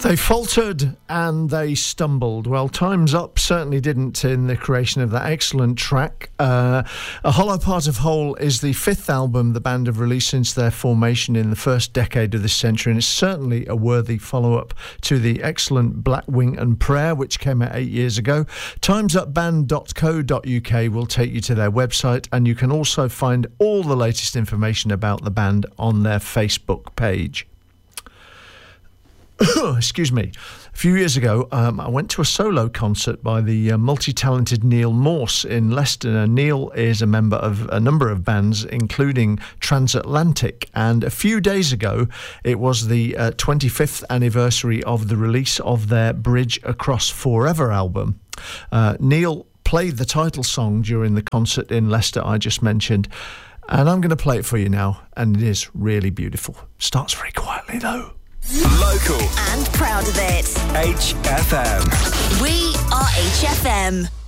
They faltered and they stumbled. Well, Time's Up certainly didn't in the creation of that excellent track. A Hollow Part of Whole is the fifth album the band have released since their formation in the first decade of this century, and it's certainly a worthy follow-up to the excellent Black Wing and Prayer, which came out 8 years ago. timesupband.co.uk will take you to their website, and you can also find all the latest information about the band on their Facebook page. Excuse me. A few years ago, I went to a solo concert by the multi-talented Neil Morse in Leicester. Now, Neil is a member of a number of bands, including Transatlantic. And a few days ago, it was the 25th anniversary of the release of their Bridge Across Forever album. Neil played the title song during the concert in Leicester I just mentioned. And I'm going to play it for you now. And it is really beautiful. Starts very quietly, though. Local and proud of it. HFM. We are HFM.